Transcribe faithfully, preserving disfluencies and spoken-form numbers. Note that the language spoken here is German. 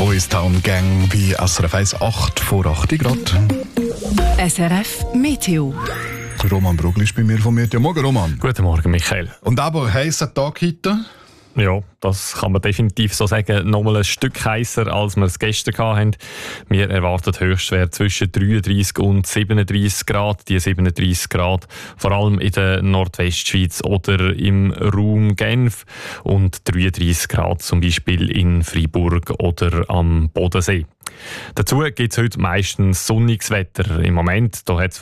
Boys Town Gang bei S R F eins, acht vor acht Grad. S R F Meteo. Roman Brugli ist bei mir von Meteo. Morgen, Roman. Guten Morgen, Michael. Und aber heißer Tag heute? Ja, das kann man definitiv so sagen. Nochmal ein Stück heißer, als wir es gestern hatten. Wir erwarten Höchstwert zwischen dreiunddreissig und siebenunddreissig Grad. Die siebenunddreissig Grad vor allem in der Nordwestschweiz oder im Raum Genf. Und dreiunddreissig Grad zum Beispiel in Freiburg oder am Bodensee. Dazu gibt es heute meistens sonniges Wetter. Im Moment da hat es